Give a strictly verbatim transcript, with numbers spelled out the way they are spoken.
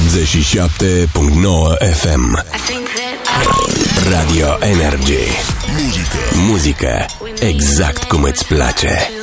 optzeci și șapte punct nouă F M. Radio Energy. Muzică. Muzică exact cum îți place.